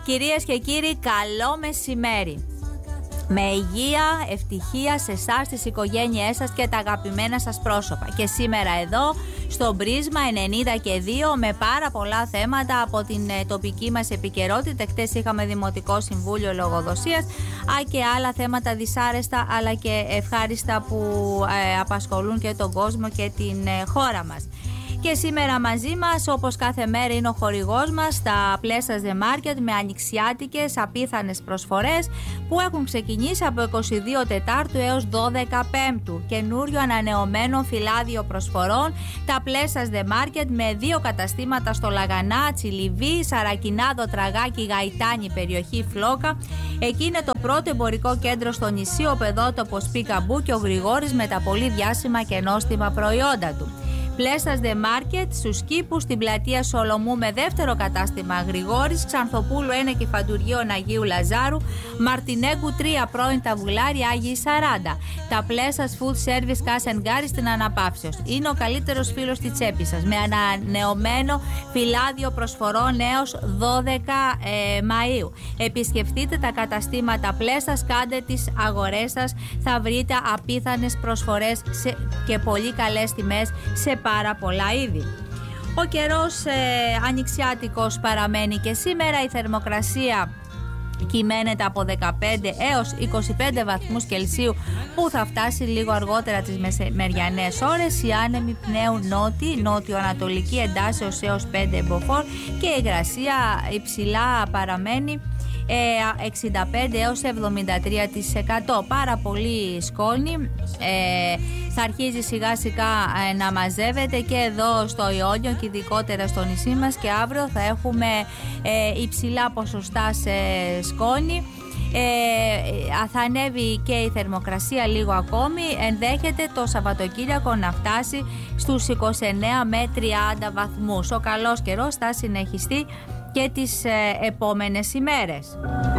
Κυρίες και κύριοι, καλό μεσημέρι. Με υγεία, ευτυχία σε εσάς, στις οικογένειές σας και τα αγαπημένα σας πρόσωπα. Και σήμερα εδώ στο Πρίσμα 92 με πάρα πολλά θέματα από την τοπική μας επικαιρότητα. Χτες είχαμε Δημοτικό Συμβούλιο Λογοδοσίας και άλλα θέματα δυσάρεστα αλλά και ευχάριστα που απασχολούν και τον κόσμο και την χώρα μας. Και σήμερα μαζί μας, όπως κάθε μέρα, είναι ο χορηγός μας, τα Plessas The Market, με ανοιξιάτικες απίθανες προσφορές που έχουν ξεκινήσει από 22 Τετάρτου έως 12 Πέμπτου. Καινούριο ανανεωμένο φυλάδιο προσφορών, τα Plessas The Market, με 2 καταστήματα στο Λαγανά, Τσιλιβί, Σαρακινάδο, Τραγάκι, Γαϊτάνη, περιοχή Φλόκα. Εκεί είναι το πρώτο εμπορικό κέντρο στο νησί, ο παιδότοπος Πικαμπού και ο Γρηγόρης με τα πολύ διάσημα και νόστιμα προϊόντα του. Plessas The Market στους Κήπους, στην πλατεία Σολομού με δεύτερο κατάστημα Γρηγόρης, Ξανθοπούλου 1 και Φαντουργίων Αγίου Λαζάρου, Μαρτινέγκου 3 πρώην Ταβουλάρη Άγιοι 40. Τα Plessas Food Service Cash and Carry στην Αναπαύσεως. Είναι ο καλύτερος φίλος της τσέπης σας, με ανανεωμένο φυλάδιο προσφορών έως 12 Μαΐου. Επισκεφτείτε τα καταστήματα Plessas, κάντε τις αγορές σας, θα βρείτε απίθανες προσφορές και πολύ καλές τιμές σε πάρα πολλά είδη. Ο καιρός ανοιξιάτικος παραμένει και σήμερα. Η θερμοκρασία κυμαίνεται από 15 έως 25 βαθμούς Κελσίου, που θα φτάσει λίγο αργότερα τις μεσημεριανές ώρες. Οι άνεμοι πνέουν νότιο-ανατολική εντάσεως έως 5 μποφόρ και η υγρασία υψηλά παραμένει 65 έως 73%. Πάρα πολύ σκόνη. Θα αρχίζει σιγά σιγά να μαζεύεται και εδώ στο Ιόνιο και ειδικότερα στο νησί μας, και αύριο θα έχουμε υψηλά ποσοστά σε σκόνη. Θα ανέβει και η θερμοκρασία λίγο ακόμη. Ενδέχεται το Σαββατοκύριακο να φτάσει στους 29 με 30 βαθμούς. Ο καλός καιρός θα συνεχιστεί και τις επόμενες ημέρες.